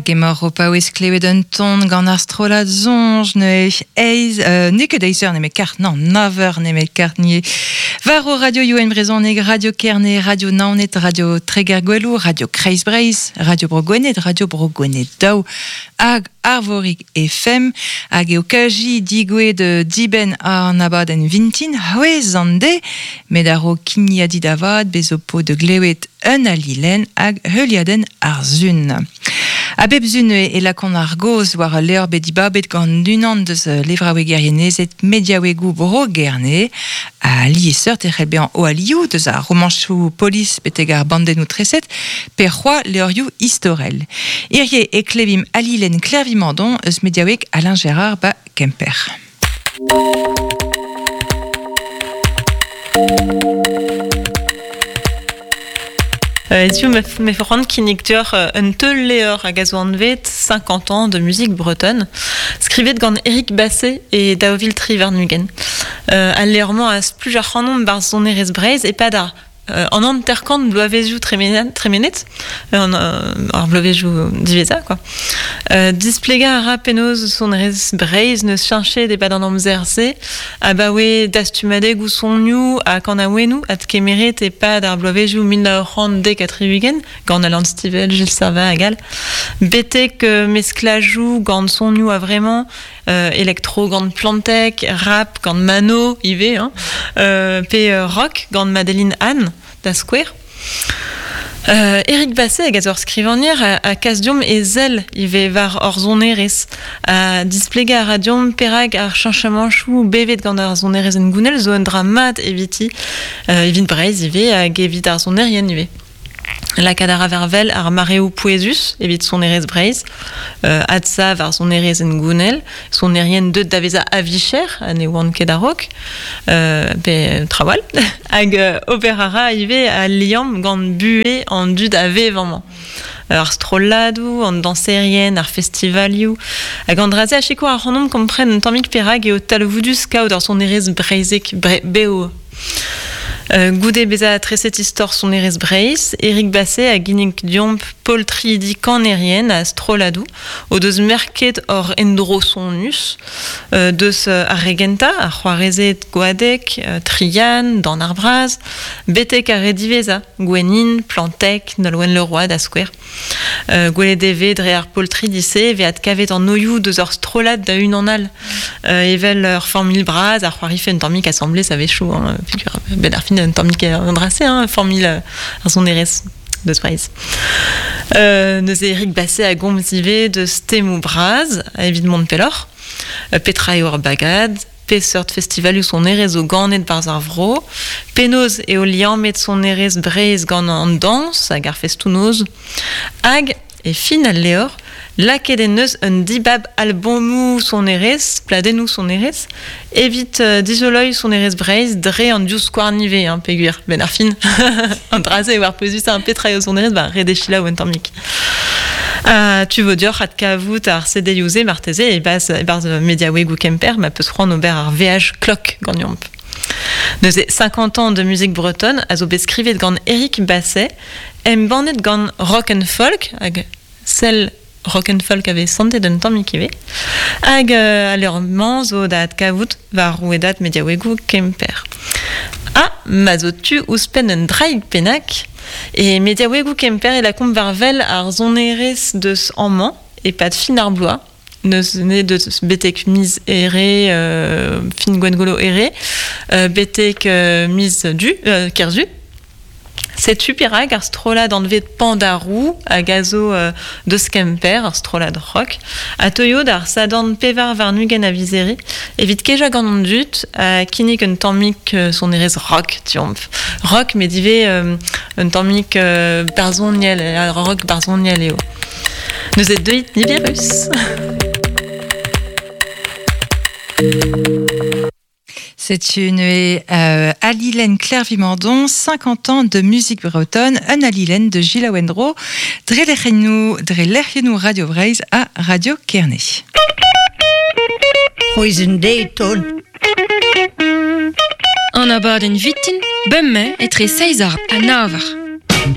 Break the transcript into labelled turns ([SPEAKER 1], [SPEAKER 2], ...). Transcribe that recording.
[SPEAKER 1] gemor o paouez klevet un ton gant ar strolad zonj ne eiz ne ket eizer ne me kart non naver ne me kart nie var o radio UM Brezhoneg, radio Kerne, radio Naonet, radio Treger Gwelou, radio Kreis Breiz, radio Brogwenet, radio Brogwenet Daou hag Arvorig FM hag eo kaji digwe de diben ar nabad en vintin houez zande met aro kiniadi davad bezopo de glewet un alilen hag heuliaden ar zun. A bep zun e lakon ar goz war a leur bet dibabet gant dunan deus levrawe gerienezet mediawegou bro gerne a li e seurt e c'helbean o aliou deus a romanchou polis beteg ar bandennou treset per c'hoa leurioù istorel. Irie e klevim alilen klervimandon eus mediaweg Alain Gérard ba Kemper.
[SPEAKER 2] Tu me fais rendre kinnicteur un teul leor à Gazoanvet 50 ans de musique bretonne scrivet gant Eric Basset et Daovil Trivernugen a leorment as plusieurs rannom bar zonerez Breiz et pas en anterkant bloavezhou tremenet ar bloavezhou diveza quoi displega ara penaos sonerez Breiz ne chanche de bad an amzerse a bawe dastumadeg ou sonniou a kanaouenou at kemeret e pad ar bloavezhou 1940 gant Alan Stivell, Gilles Servat agal betek mesklajou gant sonniou a vraiment electro gant Plantek, rap gant Mano ive pe rock gant Madeleine Anne da Square. Eric Basset a gazor skrivanir a kasdiom e zel ive var or zonerez a displega a radiom perag ar chanchamanchou bevet gant ar zonerez en gounel zo un dramat eviti evit Breiz ive hag evit ar zonerien ive. La kadara vervel ar mareo poezus evit sonerez Breiz adsa var sonerez en gounel sonerien de daveza avicher ne oan ket a-rok pe trawal hag operara ive a liam gant bue an dud a vevamant ar strolladou an danserien ar festivalioù hag an draze a cheko ar rannom kompren un tammig perag eo talvoudus kaout ar sonerez Breizek beo. Goude beza treset istor sonerez Breiz, Eric Basset a ginnik diomp poltri di kanerien a strolladou, o deus merket or endro sonnus, deus ar regenta, ar c'hoarezet goadek, trian, dan ar braz, betek ar rediveza, gwenin, Plantek, nolwen le roi da Square. Gweledeve dre ar poltri dise, veat kavet an oioù deus ar strollad da un an al. Evel ur formil braz, ar c'hoarife un tammig assemblé, ça ve chou, ben ar fin un tammig an drase, formil ar zonerez de Breiz. Neus Eric Basset a gomzive de stemou braz, a evit Montpellor, petra eo ar bagad, pe seurt festivalioù sonerez o ganet barz ar vro, penoz eo liamet sonerez Breiz gant an dans hag ar festounoz, hag e fin al leor, laket en eus un dibab albomou sonerez, pladennou sonerez, evit dizoloy sonerez Breiz dre an diou skwarnive, peguir, ben ar fin, an draze war pezus an petra eo sonerez, redechila ou en tammik. Tu veux dire at kavout ar cedeiouze marteze e barz mediaweg ou Kemper ma peus c'hoant ober ar VH clock gant yomp. Neuze 50 ans de musique bretonne a zo beskrivet gant Eric Basset bandet gant rock and folk hag sel rock and folk ave santet un tammig ive hag a leurman zo da at kavout var rouedat mediaweg ou Kemper. Ma zo tu ouspen un draig penak et mediaweg ou Kemper e la komp varvel ar zonerez deus amman e pad fin ar bloa neus ne deus betek miz ere fin gwengolo ere betek miz du kerzu set superag ar strolad an vet pandarou a gazo deus Kemper ar strolad rock a toyod ar sadan pevar var nugen a vizere evit keja gant an dut a kinnik un tammig sonerez rock tiomp rock me dive un tammig barzoniel rock barzoniel eo neus et deuit ni virus.
[SPEAKER 1] C'est une Alilen Clervimandon, 50 ans de musique bretonne, un Alilen de Gilles Awendro, Drelerchenou Radio Breiz à Radio Kerne.
[SPEAKER 3] Poison Dayton.
[SPEAKER 4] En abaden vitin, bemme et tre 6 a navar.